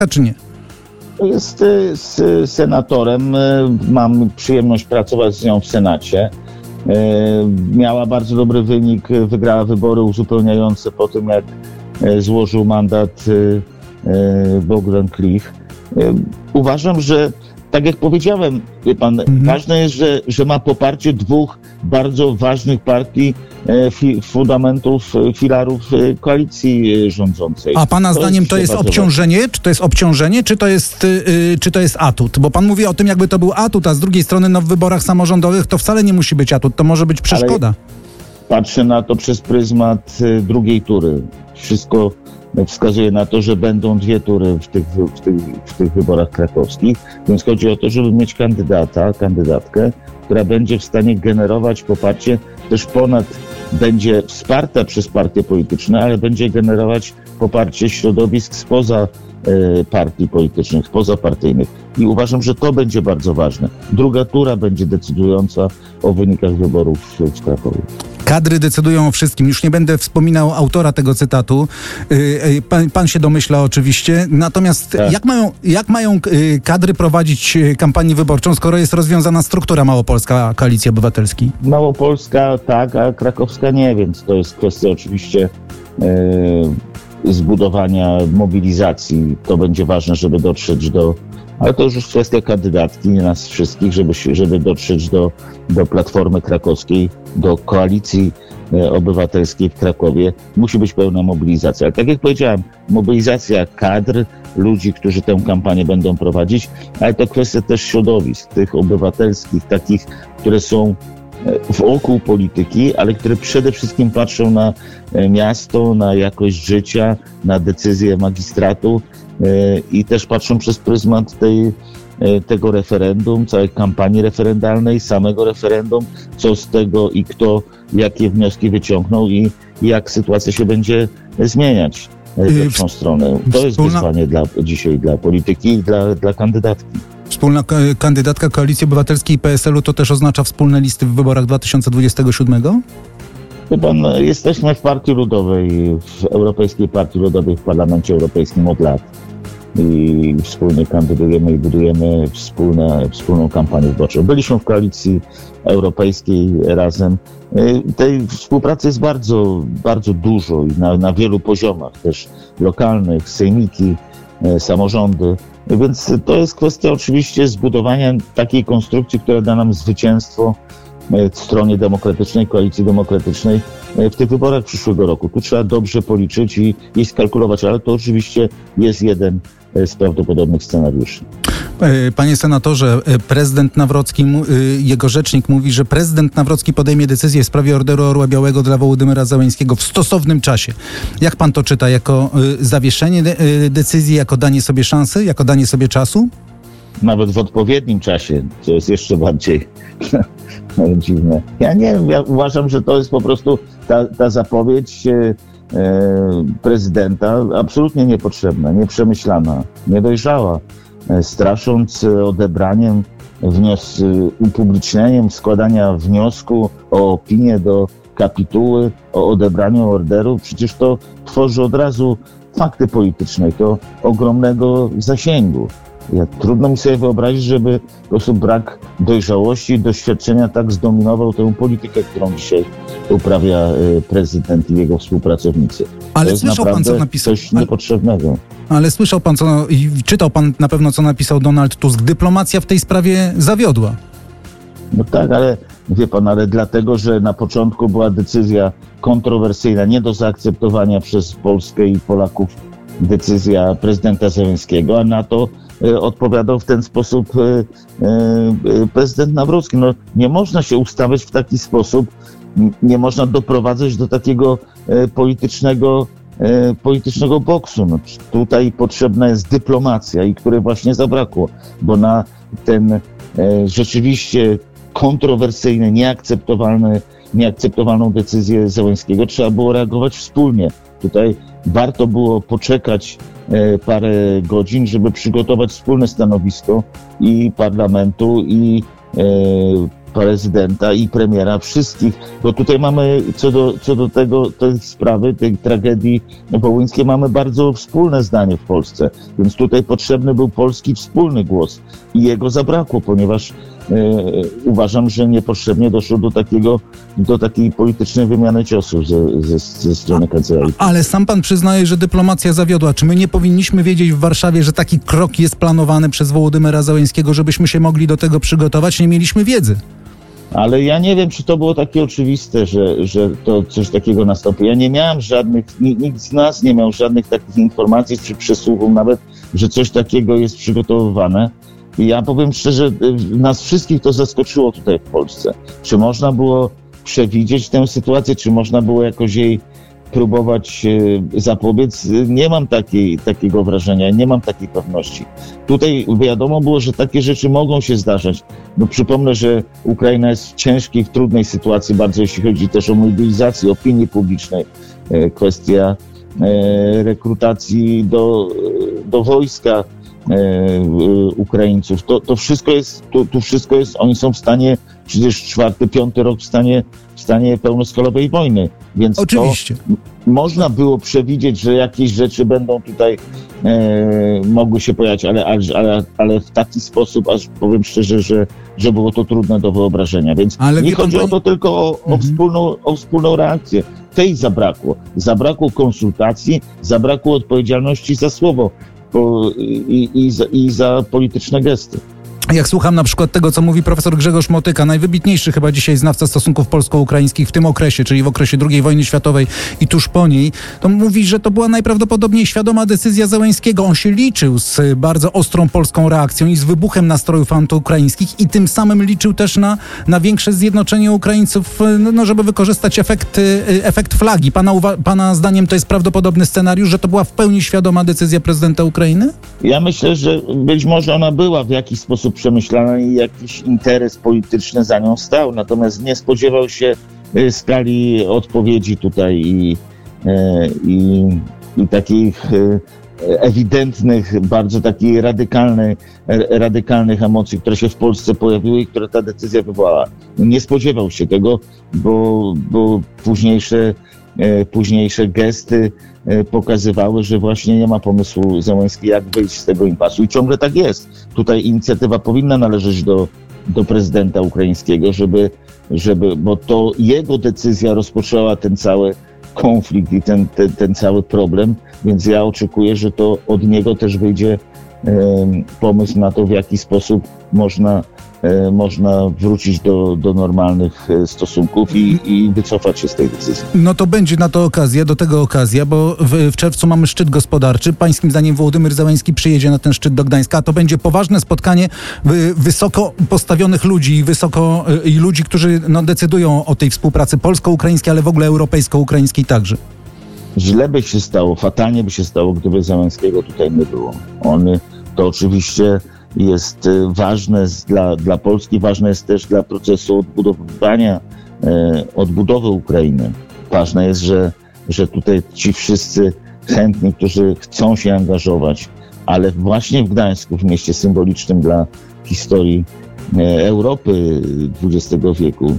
czy nie? Jest senatorem, mam przyjemność pracować z nią w Senacie. Miała bardzo dobry wynik, wygrała wybory uzupełniające po tym, jak złożył mandat Bogdan Klich. Uważam, że tak jak powiedziałem, wie pan, ważne jest, że ma poparcie dwóch bardzo ważnych partii, fundamentów, filarów koalicji rządzącej. A pana zdaniem to jest obciążenie? Czy to jest obciążenie, czy to jest atut? Bo pan mówi o tym, jakby to był atut, a z drugiej strony w wyborach samorządowych to wcale nie musi być atut, to może być przeszkoda. Ale patrzę na to przez pryzmat drugiej tury. Wszystko wskazuje na to, że będą dwie tury w tych wyborach krakowskich, więc chodzi o to, żeby mieć kandydatkę, która będzie w stanie generować poparcie, też będzie wsparta przez partie polityczne, ale będzie generować poparcie środowisk spoza partii politycznych, spozapartyjnych. I uważam, że to będzie bardzo ważne. Druga tura będzie decydująca o wynikach wyborów w Krakowie. Kadry decydują o wszystkim. Już nie będę wspominał autora tego cytatu. Pan się domyśla oczywiście. Natomiast tak. Jak mają kadry prowadzić kampanię wyborczą, skoro jest rozwiązana struktura Małopolska Koalicji Obywatelskiej? Małopolska tak, a krakowska nie, więc to jest kwestia oczywiście zbudowania mobilizacji. To będzie ważne, żeby dotrzeć ale to już jest kwestia kandydatki, nie nas wszystkich, żeby dotrzeć do Platformy Krakowskiej, do Koalicji Obywatelskiej w Krakowie. Musi być pełna mobilizacja. Ale tak jak powiedziałem, mobilizacja kadr, ludzi, którzy tę kampanię będą prowadzić, ale to kwestia też środowisk, tych obywatelskich, takich, które są wokół polityki, ale które przede wszystkim patrzą na miasto, na jakość życia, na decyzje magistratu i też patrzą przez pryzmat tego referendum, całej kampanii referendalnej, samego referendum, co z tego i kto, jakie wnioski wyciągnął i jak sytuacja się będzie zmieniać w lepszą stronę. To jest wyzwanie dzisiaj dla polityki i dla kandydatki. Wspólna kandydatka Koalicji Obywatelskiej i PSL-u to też oznacza wspólne listy w wyborach 2027? Jesteśmy w Partii Ludowej, w Europejskiej Partii Ludowej w Parlamencie Europejskim od lat i wspólnie kandydujemy i budujemy wspólną kampanię wyborczą. Byliśmy w Koalicji Europejskiej razem. Tej współpracy jest bardzo, bardzo dużo i na wielu poziomach, też lokalnych, sejmiki, samorządy. Więc to jest kwestia oczywiście zbudowania takiej konstrukcji, która da nam zwycięstwo w stronie demokratycznej, koalicji demokratycznej w tych wyborach przyszłego roku. Tu trzeba dobrze policzyć i skalkulować, ale to oczywiście jest jeden z prawdopodobnych scenariuszy. Panie senatorze, prezydent Nawrocki, jego rzecznik mówi, że prezydent Nawrocki podejmie decyzję w sprawie Orderu Orła Białego dla Wołodymyra Zełenskiego w stosownym czasie. Jak pan to czyta? Jako zawieszenie decyzji, jako danie sobie szansy, jako danie sobie czasu? Nawet w odpowiednim czasie, co jest jeszcze bardziej dziwne. Ja nie wiem, ja uważam, że to jest po prostu ta zapowiedź prezydenta absolutnie niepotrzebna, nieprzemyślana, niedojrzała, strasząc odebraniem, upublicznieniem składania wniosku o opinię do kapituły, o odebraniu orderu. Przecież to tworzy od razu fakty polityczne, to ogromnego zasięgu. Trudno mi sobie wyobrazić, żeby po prostu brak dojrzałości i doświadczenia tak zdominował tę politykę, którą dzisiaj uprawia prezydent i jego współpracownicy. Ale słyszał pan, co napisał? Coś niepotrzebnego. Ale słyszał pan, i czytał pan na pewno, co napisał Donald Tusk. Dyplomacja w tej sprawie zawiodła. No tak, ale wie pan, ale dlatego, że na początku była decyzja kontrowersyjna, nie do zaakceptowania przez Polskę i Polaków decyzja prezydenta Zełenskiego, a na to odpowiadał w ten sposób prezydent Nawrocki. No, nie można się ustawiać w taki sposób, nie można doprowadzać do takiego politycznego boksu. No, tutaj potrzebna jest dyplomacja i której właśnie zabrakło, bo na ten rzeczywiście kontrowersyjny, nieakceptowalną decyzję Zełenskiego trzeba było reagować wspólnie. Tutaj warto było poczekać parę godzin, żeby przygotować wspólne stanowisko i parlamentu, i prezydenta i premiera, wszystkich, bo tutaj mamy co do tej sprawy, tej tragedii wołyńskiej, mamy bardzo wspólne zdanie w Polsce, więc tutaj potrzebny był polski wspólny głos i jego zabrakło, ponieważ uważam, że niepotrzebnie doszło do takiej politycznej wymiany ciosów ze strony kancelarii. Ale sam pan przyznaje, że dyplomacja zawiodła. Czy my nie powinniśmy wiedzieć w Warszawie, że taki krok jest planowany przez Wołodymyra Zełenskiego, żebyśmy się mogli do tego przygotować? Nie mieliśmy wiedzy. Ale ja nie wiem, czy to było takie oczywiste, że to coś takiego nastąpi. Ja nie miałem nikt z nas nie miał żadnych takich informacji, czy przesłuchów nawet, że coś takiego jest przygotowywane. I ja powiem szczerze, nas wszystkich to zaskoczyło tutaj w Polsce. Czy można było przewidzieć tę sytuację, czy można było jakoś jej próbować zapobiec? Nie mam takiego wrażenia, nie mam takiej pewności. Tutaj wiadomo było, że takie rzeczy mogą się zdarzać. No przypomnę, że Ukraina jest w ciężkiej, w trudnej sytuacji bardzo, jeśli chodzi też o mobilizację opinii publicznej, kwestia rekrutacji do wojska Ukraińców. To wszystko jest, tu wszystko jest, oni są w stanie, przecież 4., 5. rok w stanie pełnoskalowej wojny, więc oczywiście można było przewidzieć, że jakieś rzeczy będą tutaj mogły się pojawić, ale w taki sposób, aż powiem szczerze, że było to trudne do wyobrażenia, więc ale nie chodzi o to tylko o wspólną reakcję. Tej zabrakło konsultacji, zabrakło odpowiedzialności za słowo i za polityczne gesty. Jak słucham na przykład tego, co mówi profesor Grzegorz Motyka, najwybitniejszy chyba dzisiaj znawca stosunków polsko-ukraińskich w tym okresie, czyli w okresie II wojny światowej i tuż po niej, to mówi, że to była najprawdopodobniej świadoma decyzja Zełenskiego. On się liczył z bardzo ostrą polską reakcją i z wybuchem nastrojów antyukraińskich i tym samym liczył też na większe zjednoczenie Ukraińców, no, żeby wykorzystać efekt flagi. Pana zdaniem to jest prawdopodobny scenariusz, że to była w pełni świadoma decyzja prezydenta Ukrainy? Ja myślę, że być może ona była w jakiś sposób przemyślana i jakiś interes polityczny za nią stał, natomiast nie spodziewał się skali odpowiedzi tutaj i takich ewidentnych, bardzo takich radykalnych emocji, które się w Polsce pojawiły i które ta decyzja wywołała. Nie spodziewał się tego, bo późniejsze gesty pokazywały, że właśnie nie ma pomysłu Zełenskiego, jak wyjść z tego impasu. I ciągle tak jest. Tutaj inicjatywa powinna należeć do prezydenta ukraińskiego, bo to jego decyzja rozpoczęła ten cały konflikt i ten cały problem, więc ja oczekuję, że to od niego też wyjdzie pomysł na to, w jaki sposób można wrócić do normalnych stosunków i wycofać się z tej decyzji. No to będzie na to do tego okazja, bo w czerwcu mamy szczyt gospodarczy. Pańskim zdaniem Wołodymyr Zełenski przyjedzie na ten szczyt do Gdańska, a to będzie poważne spotkanie wysoko postawionych ludzi i ludzi, którzy decydują o tej współpracy polsko-ukraińskiej, ale w ogóle europejsko-ukraińskiej także. Źle by się stało, fatalnie by się stało, gdyby Zełenskiego tutaj nie było. To oczywiście jest ważne dla Polski, ważne jest też dla procesu odbudowy Ukrainy. Ważne jest, że tutaj ci wszyscy chętni, którzy chcą się angażować, ale właśnie w Gdańsku, w mieście symbolicznym dla historii Europy XX wieku,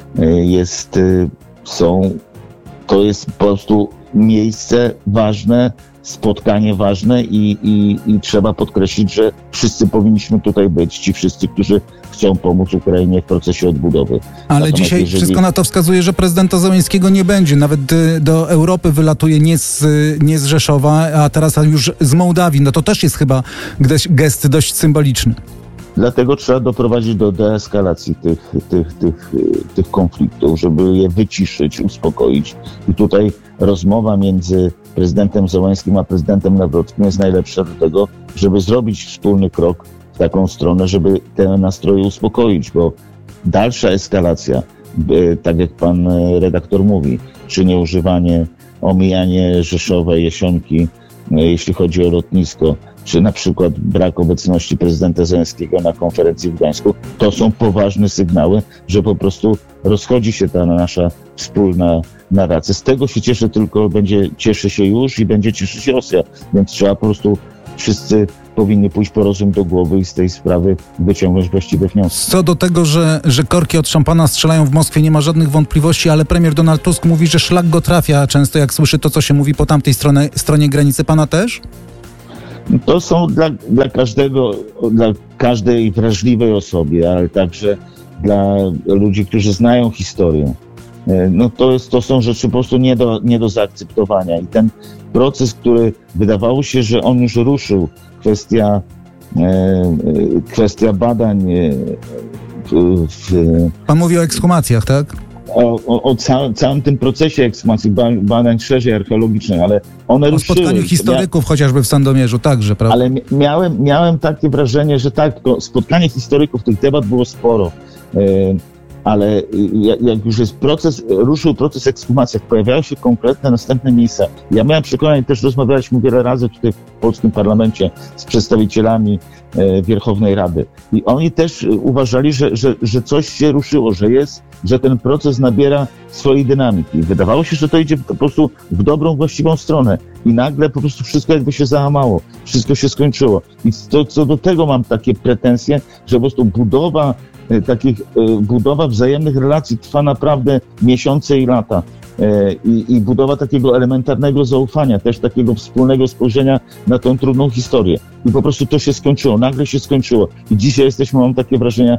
to jest po prostu miejsce ważne, spotkanie ważne i trzeba podkreślić, że wszyscy powinniśmy tutaj być, ci wszyscy, którzy chcą pomóc Ukrainie w procesie odbudowy. Ale dzisiaj wszystko na to wskazuje, że prezydenta Zełenskiego nie będzie. Nawet do Europy wylatuje nie z Rzeszowa, a teraz już z Mołdawii. No to też jest chyba gest dość symboliczny. Dlatego trzeba doprowadzić do deeskalacji tych konfliktów, żeby je wyciszyć, uspokoić. I tutaj rozmowa między prezydentem Zełenskim a prezydentem Nawrockim jest najlepsza do tego, żeby zrobić wspólny krok w taką stronę, żeby te nastroje uspokoić, bo dalsza eskalacja, tak jak pan redaktor mówi, czy nieużywanie, omijanie Rzeszowa, Jesionki, jeśli chodzi o lotnisko, czy na przykład brak obecności prezydenta Zełenskiego na konferencji w Gdańsku, to są poważne sygnały, że po prostu rozchodzi się ta nasza wspólna narracja. Z tego się cieszy się już i będzie cieszyć się Rosja, więc trzeba po prostu wszyscy powinni pójść po rozum do głowy i z tej sprawy wyciągnąć właściwe wnioski. Co do tego, że korki od szampana strzelają w Moskwie, nie ma żadnych wątpliwości, ale premier Donald Tusk mówi, że szlak go trafia często, jak słyszy to, co się mówi po tamtej stronie granicy. Pana też? To są dla każdej wrażliwej osoby, ale także dla ludzi, którzy znają historię. No to są rzeczy po prostu nie do zaakceptowania. I ten proces, który wydawało się, że on już ruszył, kwestia badań Pan mówi o ekshumacjach, tak? O całym tym procesie ekshumacji, badań szerzej archeologicznych, ale one ruszyły. O spotkaniu historyków chociażby w Sandomierzu także, prawda? Ale miałem takie wrażenie, że tak, spotkanie historyków, tych debat było sporo, ale jak już ruszył proces ekshumacji, pojawiały się konkretne następne miejsca. Ja miałem przekonanie, też rozmawialiśmy wiele razy tutaj w polskim parlamencie z przedstawicielami Wierchownej Rady i oni też uważali, że coś się ruszyło, że ten proces nabiera swojej dynamiki. Wydawało się, że to idzie po prostu w dobrą, właściwą stronę i nagle po prostu wszystko jakby się załamało, wszystko się skończyło. I co do tego mam takie pretensje, że po prostu budowa wzajemnych relacji trwa naprawdę miesiące i lata. I budowa takiego elementarnego zaufania, też takiego wspólnego spojrzenia na tę trudną historię. I po prostu to się skończyło, nagle się skończyło. I dzisiaj mam takie wrażenie,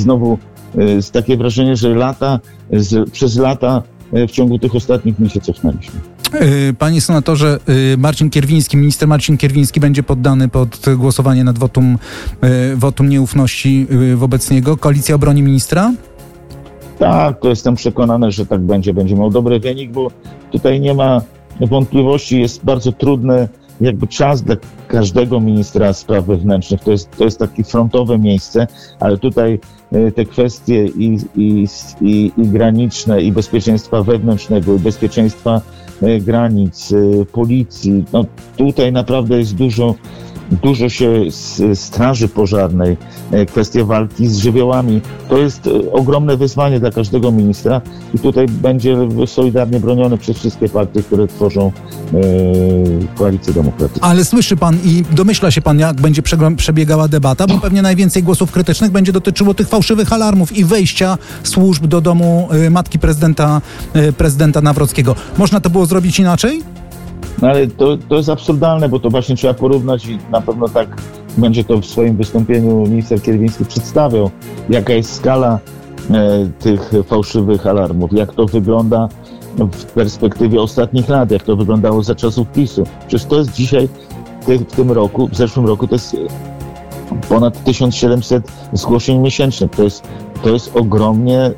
że przez lata w ciągu tych ostatnich dni się cofnęliśmy. Panie senatorze, minister Marcin Kierwiński będzie poddany pod głosowanie nad wotum nieufności wobec niego. Koalicja obroni ministra? Tak, to jestem przekonany, że tak będzie. Będzie miał dobry wynik, bo tutaj nie ma wątpliwości. Jest bardzo trudny jakby czas dla każdego ministra spraw wewnętrznych. To jest takie frontowe miejsce, ale tutaj te kwestie i graniczne, i bezpieczeństwa wewnętrznego, i bezpieczeństwa granic, policji. No, tutaj naprawdę jest dużo się straży pożarnej, kwestia walki z żywiołami. To jest ogromne wyzwanie dla każdego ministra i tutaj będzie solidarnie broniony przez wszystkie partie, które tworzą Koalicję Demokratyczną. Ale słyszy pan i domyśla się pan, jak będzie przebiegała debata, bo pewnie najwięcej głosów krytycznych będzie dotyczyło tych fałszywych alarmów i wejścia służb do domu matki prezydenta Nawrockiego. Można to było zrobić inaczej? No ale to jest absurdalne, bo to właśnie trzeba porównać i na pewno tak będzie to w swoim wystąpieniu minister Kierwiński przedstawiał, jaka jest skala tych fałszywych alarmów, jak to wygląda w perspektywie ostatnich lat, jak to wyglądało za czasów PiS-u. Przecież to jest dzisiaj, w zeszłym roku to jest ponad 1700 zgłoszeń miesięcznych. To jest ogromnie,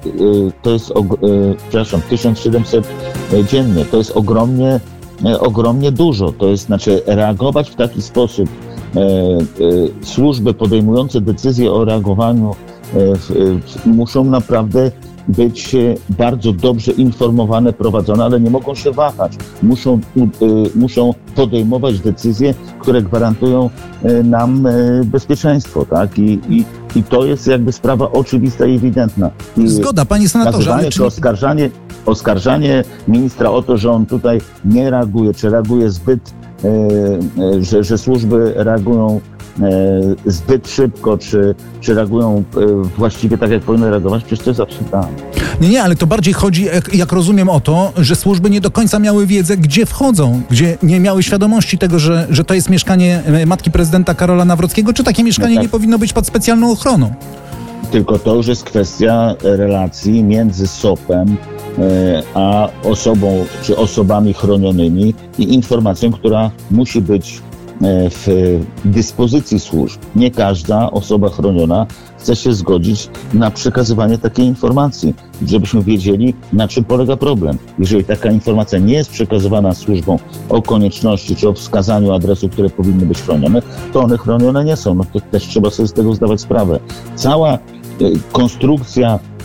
1700 dziennie. To jest ogromnie dużo. To jest, reagować w taki sposób. Służby podejmujące decyzje o reagowaniu muszą naprawdę być bardzo dobrze informowane, prowadzone, ale nie mogą się wahać. Muszą podejmować decyzje, które gwarantują nam bezpieczeństwo, tak? I to jest jakby sprawa oczywista i ewidentna. Zgoda, panie senatorze. Ale czy oskarżanie ministra o to, że on tutaj nie reaguje, czy reaguje zbyt, że służby reagują zbyt szybko, czy reagują właściwie tak, jak powinny reagować, przecież to jest absurdalne. Nie, ale to bardziej chodzi, jak rozumiem, o to, że służby nie do końca miały wiedzę, gdzie wchodzą, gdzie nie miały świadomości tego, że to jest mieszkanie matki prezydenta Karola Nawrockiego, czy takie mieszkanie nie powinno być pod specjalną ochroną? Tylko to już jest kwestia relacji między SOP-em a osobą, czy osobami chronionymi i informacją, która musi być w dyspozycji służb. Nie każda osoba chroniona chce się zgodzić na przekazywanie takiej informacji, żebyśmy wiedzieli, na czym polega problem. Jeżeli taka informacja nie jest przekazywana służbom o konieczności czy o wskazaniu adresów, które powinny być chronione, to one chronione nie są. No to też trzeba sobie z tego zdawać sprawę. Cała konstrukcja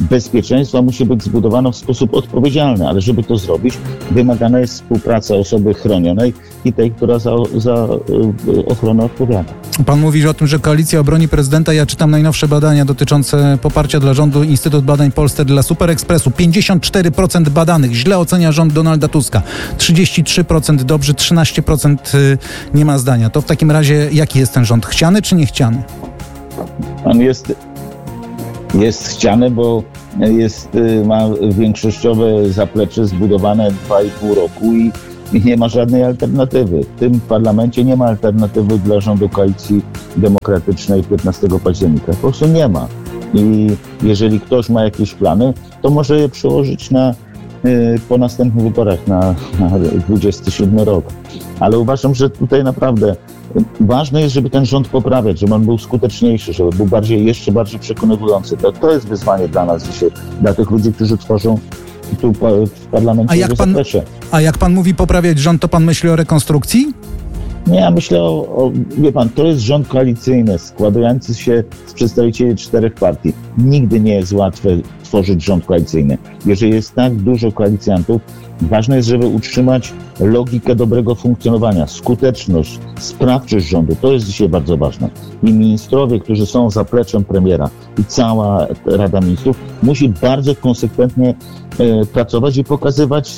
bezpieczeństwa musi być zbudowana w sposób odpowiedzialny, ale żeby to zrobić, wymagana jest współpraca osoby chronionej i tej, która za ochronę odpowiada. Pan mówi o tym, że koalicja obroni prezydenta. Ja czytam najnowsze badania dotyczące poparcia dla rządu. Instytut Badań Polsce dla Super Expressu. 54% badanych źle ocenia rząd Donalda Tuska. 33% dobrze, 13% nie ma zdania. To w takim razie jaki jest ten rząd? Chciany czy niechciany? On jest chciany, bo ma większościowe zaplecze zbudowane 2,5 roku i nie ma żadnej alternatywy. W tym parlamencie nie ma alternatywy dla rządu Koalicji Demokratycznej 15 października. Po prostu nie ma. I jeżeli ktoś ma jakieś plany, to może je przełożyć po następnych wyborach na 27 rok. Ale uważam, że tutaj naprawdę ważne jest, żeby ten rząd poprawiać, żeby on był skuteczniejszy, żeby był jeszcze bardziej przekonywujący. To jest wyzwanie dla nas dzisiaj, dla tych ludzi, którzy tworzą tu w parlamencie zaplecze. A jak pan mówi poprawiać rząd, to pan myśli o rekonstrukcji? Nie, ja myślę wie pan, to jest rząd koalicyjny, składający się z przedstawicieli 4 partii. Nigdy nie jest łatwe tworzyć rząd koalicyjny. Jeżeli jest tak dużo koalicjantów, ważne jest, żeby utrzymać logikę dobrego funkcjonowania, skuteczność, sprawczość rządu. To jest dzisiaj bardzo ważne. I ministrowie, którzy są zapleczem premiera i cała Rada Ministrów musi bardzo konsekwentnie pracować i pokazywać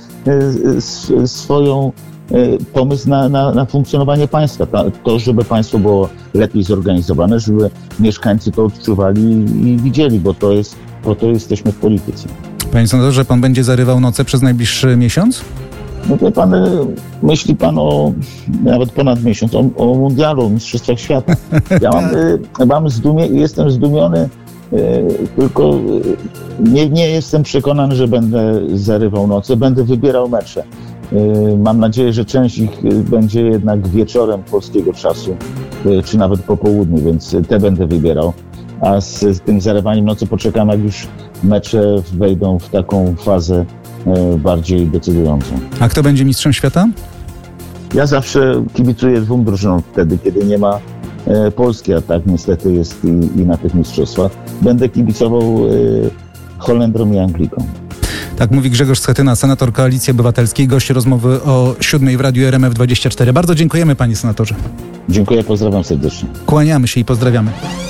swoją pomysł na funkcjonowanie państwa. To, żeby państwo było lepiej zorganizowane, żeby mieszkańcy to odczuwali i widzieli, bo po to jesteśmy w polityce. Panie senatorze, pan będzie zarywał noce przez najbliższy miesiąc? No to pan, myśli pan nawet ponad miesiąc, o mundialu, mistrzostwach świata. Ja jestem zdumiony, tylko nie jestem przekonany, że będę zarywał noce, będę wybierał mecze. Mam nadzieję, że część ich będzie jednak wieczorem polskiego czasu, czy nawet po południu, więc te będę wybierał. A z tym zarywaniem nocy poczekam, jak już mecze wejdą w taką fazę bardziej decydującą. A kto będzie mistrzem świata? Ja zawsze kibicuję 2 drużynom wtedy, kiedy nie ma Polski, a tak niestety jest i na tych mistrzostwach. Będę kibicował Holendrom i Anglikom. Tak mówi Grzegorz Schetyna, senator Koalicji Obywatelskiej, gość rozmowy o 7 w Radiu RMF24. Bardzo dziękujemy, panie senatorze. Dziękuję, pozdrawiam serdecznie. Kłaniamy się i pozdrawiamy.